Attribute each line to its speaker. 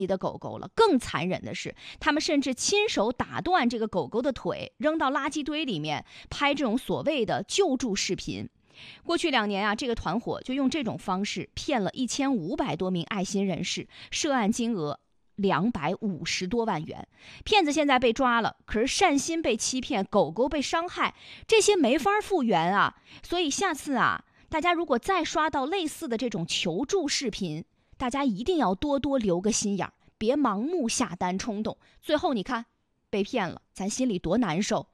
Speaker 1: 的狗狗了。更残忍的是，他们甚至亲手打断这个狗狗的腿，扔到垃圾堆里面，拍这种所谓的救助视频。过去2年啊，这个团伙就用这种方式骗了1500多名爱心人士，涉案金额250多万元。骗子现在被抓了，可是善心被欺骗，狗狗被伤害，这些没法复原啊。所以下次啊，大家如果再刷到类似的这种求助视频，大家一定要多多留个心眼儿，别盲目下单冲动，最后你看被骗了，咱心里多难受。